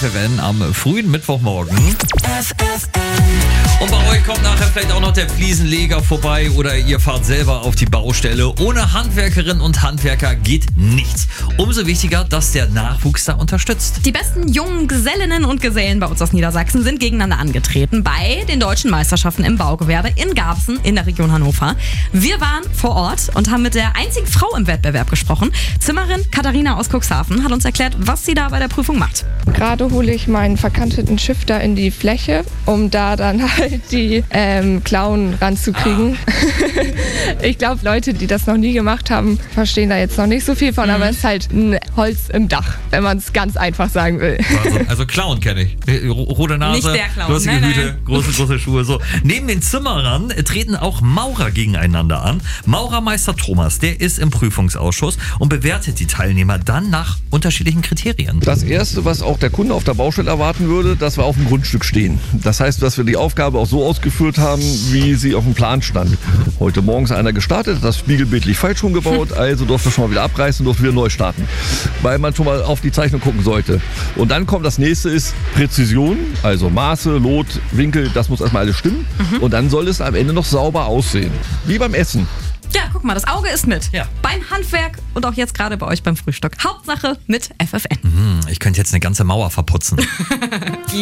FFN am frühen Mittwochmorgen. Und bei euch kommt nachher vielleicht auch noch der Fliesenleger vorbei oder ihr fahrt selber auf die Baustelle. Ohne Handwerkerinnen und Handwerker geht nichts. Umso wichtiger, dass der Nachwuchs da unterstützt. Die besten jungen Gesellinnen und Gesellen bei uns aus Niedersachsen sind gegeneinander angetreten bei den deutschen Meisterschaften im Baugewerbe in Garbsen in der Region Hannover. Wir waren vor Ort und haben mit der einzigen Frau im Wettbewerb gesprochen. Zimmerin Katharina aus Cuxhaven hat uns erklärt, was sie da bei der Prüfung macht. Gerade hole ich meinen verkanteten Shifter in die Fläche, um da dann halt die Klauen ranzukriegen. Ich glaube, Leute, die das noch nie gemacht haben, verstehen da jetzt noch nicht so viel von, aber es ist halt ein Holz im Dach, wenn man es ganz einfach sagen will. Also Clown kenne ich. Rote Nase, Nicht der Clown. lustige Nein, Hüte, große Schuhe. So. Neben den Zimmerern treten auch Maurer gegeneinander an. Maurermeister Thomas, der ist im Prüfungsausschuss und bewertet die Teilnehmer dann nach unterschiedlichen Kriterien. Das Erste, was auch der Kunde auf der Baustelle erwarten würde, dass wir auf dem Grundstück stehen. Das heißt, dass wir die Aufgabe auch so ausgeführt haben, wie sie auf dem Plan stand. Heute Morgens einer gestartet, das spiegelbildlich falsch rumgebaut, also durfte schon mal wieder abreißen, durfte wieder neu starten, weil man schon mal auf die Zeichnung gucken sollte. Und dann kommt das nächste, ist Präzision, also Maße, Lot, Winkel, das muss erstmal alles stimmen. Und dann soll es am Ende noch sauber aussehen, wie beim Essen. Ja, guck mal, das Auge ist mit. Ja. Beim Handwerk und auch jetzt gerade bei euch beim Frühstück. Hauptsache mit FFN. Ich könnte jetzt eine ganze Mauer verputzen.